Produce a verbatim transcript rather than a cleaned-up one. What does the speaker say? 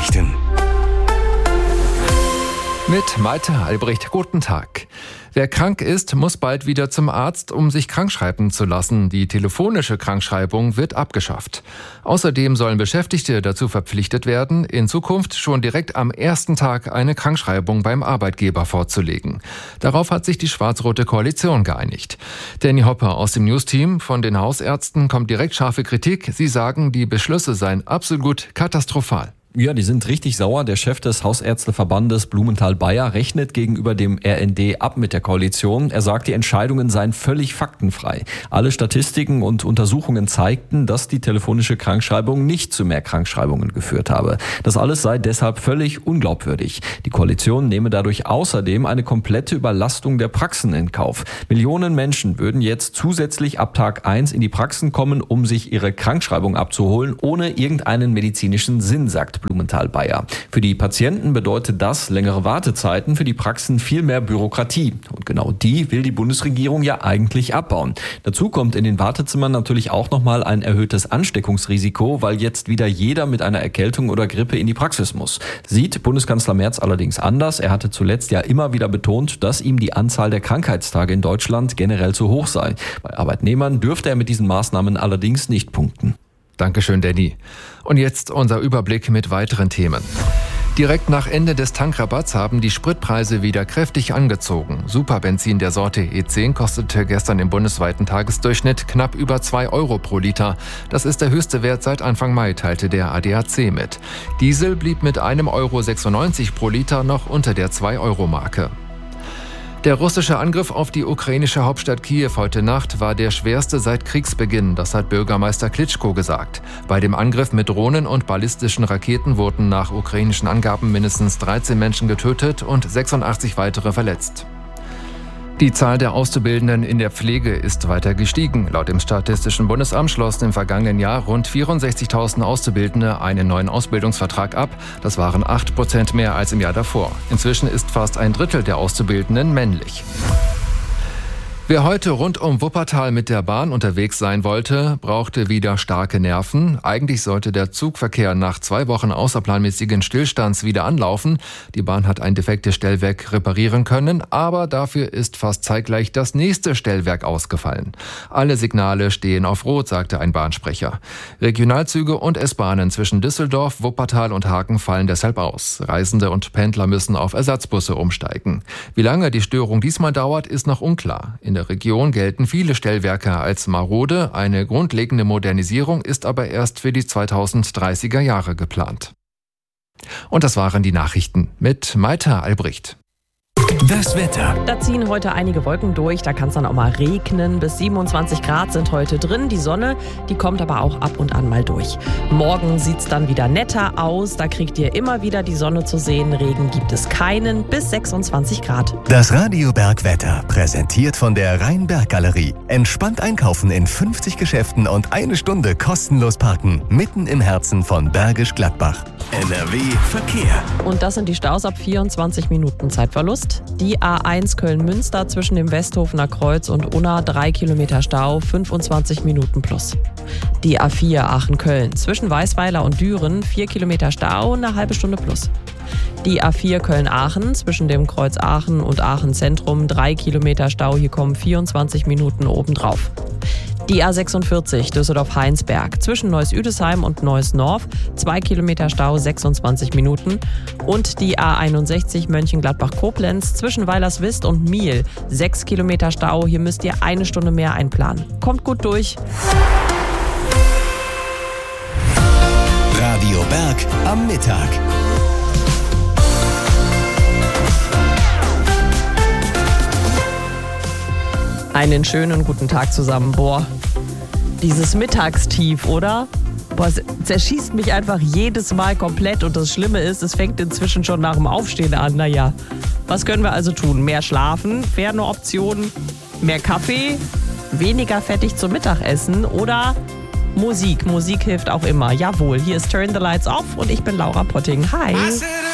Nachrichten. Mit Malte Albrecht, guten Tag. Wer krank ist, muss bald wieder zum Arzt, um sich krankschreiben zu lassen. Die telefonische Krankschreibung wird abgeschafft. Außerdem sollen Beschäftigte dazu verpflichtet werden, in Zukunft schon direkt am ersten Tag eine Krankschreibung beim Arbeitgeber vorzulegen. Darauf hat sich die schwarz-rote Koalition geeinigt. Danny Hopper aus dem Newsteam von den Hausärzten kommt direkt scharfe Kritik. Sie sagen, die Beschlüsse seien absolut katastrophal. Ja, die sind richtig sauer. Der Chef des Hausärzteverbandes Blumenthal-Bayer rechnet gegenüber dem R N D ab mit der Koalition. Er sagt, die Entscheidungen seien völlig faktenfrei. Alle Statistiken und Untersuchungen zeigten, dass die telefonische Krankschreibung nicht zu mehr Krankschreibungen geführt habe. Das alles sei deshalb völlig unglaubwürdig. Die Koalition nehme dadurch außerdem eine komplette Überlastung der Praxen in Kauf. Millionen Menschen würden jetzt zusätzlich ab Tag eins in die Praxen kommen, um sich ihre Krankschreibung abzuholen, ohne irgendeinen medizinischen Sinn, sagt Blumenthal-Bayer. Für die Patienten bedeutet das längere Wartezeiten, für die Praxen viel mehr Bürokratie. Und genau die will die Bundesregierung ja eigentlich abbauen. Dazu kommt in den Wartezimmern natürlich auch nochmal ein erhöhtes Ansteckungsrisiko, weil jetzt wieder jeder mit einer Erkältung oder Grippe in die Praxis muss. Sieht Bundeskanzler Merz allerdings anders. Er hatte zuletzt ja immer wieder betont, dass ihm die Anzahl der Krankheitstage in Deutschland generell zu hoch sei. Bei Arbeitnehmern dürfte er mit diesen Maßnahmen allerdings nicht punkten. Dankeschön, Danny. Und jetzt unser Überblick mit weiteren Themen. Direkt nach Ende des Tankrabatts haben die Spritpreise wieder kräftig angezogen. Superbenzin der Sorte E zehn kostete gestern im bundesweiten Tagesdurchschnitt knapp über zwei Euro pro Liter. Das ist der höchste Wert seit Anfang Mai, teilte der A D A C mit. Diesel blieb mit einem Euro sechsundneunzig pro Liter noch unter der zwei Euro Marke. Der russische Angriff auf die ukrainische Hauptstadt Kiew heute Nacht war der schwerste seit Kriegsbeginn, das hat Bürgermeister Klitschko gesagt. Bei dem Angriff mit Drohnen und ballistischen Raketen wurden nach ukrainischen Angaben mindestens dreizehn Menschen getötet und sechsundachtzig weitere verletzt. Die Zahl der Auszubildenden in der Pflege ist weiter gestiegen. Laut dem Statistischen Bundesamt schlossen im vergangenen Jahr rund vierundsechzigtausend Auszubildende einen neuen Ausbildungsvertrag ab. Das waren acht Prozent mehr als im Jahr davor. Inzwischen ist fast ein Drittel der Auszubildenden männlich. Wer heute rund um Wuppertal mit der Bahn unterwegs sein wollte, brauchte wieder starke Nerven. Eigentlich sollte der Zugverkehr nach zwei Wochen außerplanmäßigen Stillstands wieder anlaufen. Die Bahn hat ein defektes Stellwerk reparieren können, aber dafür ist fast zeitgleich das nächste Stellwerk ausgefallen. Alle Signale stehen auf Rot, sagte ein Bahnsprecher. Regionalzüge und S-Bahnen zwischen Düsseldorf, Wuppertal und Hagen fallen deshalb aus. Reisende und Pendler müssen auf Ersatzbusse umsteigen. Wie lange die Störung diesmal dauert, ist noch unklar. In der Region gelten viele Stellwerke als marode. Eine grundlegende Modernisierung ist aber erst für die zweitausenddreißiger Jahre geplant. Und das waren die Nachrichten mit Malte Albrecht. Das Wetter. Da ziehen heute einige Wolken durch, da kann es dann auch mal regnen. Bis siebenundzwanzig Grad sind heute drin. Die Sonne, die kommt aber auch ab und an mal durch. Morgen sieht es dann wieder netter aus. Da kriegt ihr immer wieder die Sonne zu sehen. Regen gibt es keinen. Bis sechsundzwanzig Grad. Das Radio Bergwetter, präsentiert von der Rhein-Berg-Galerie. Entspannt einkaufen in fünfzig Geschäften und eine Stunde kostenlos parken. Mitten im Herzen von Bergisch Gladbach. N R W Verkehr. Und das sind die Staus ab vierundzwanzig Minuten Zeitverlust. Die A eins Köln-Münster zwischen dem Westhofener Kreuz und Unna, drei Kilometer Stau, fünfundzwanzig Minuten plus. Die A vier Aachen-Köln zwischen Weißweiler und Düren, vier Kilometer Stau, eine halbe Stunde plus. Die A vier Köln-Aachen zwischen dem Kreuz Aachen und Aachen Zentrum, drei Kilometer Stau, hier kommen vierundzwanzig Minuten obendrauf. Die A sechsundvierzig Düsseldorf-Heinsberg zwischen Neuss-Üdesheim und Neuss-Norf, zwei Kilometer Stau, sechsundzwanzig Minuten. Und die A einundsechzig Mönchengladbach-Koblenz zwischen Weilerswist und Miel, sechs Kilometer Stau, hier müsst ihr eine Stunde mehr einplanen. Kommt gut durch. Radio Berg am Mittag. Einen schönen guten Tag zusammen. Boah, dieses Mittagstief, oder? Boah, es zerschießt mich einfach jedes Mal komplett. Und das Schlimme ist, es fängt inzwischen schon nach dem Aufstehen an. Naja, was können wir also tun? Mehr schlafen wäre eine Option. Mehr Kaffee, weniger fettig zum Mittagessen oder Musik. Musik hilft auch immer. Jawohl, hier ist Turn the Lights Off und ich bin Laura Potting. Hi.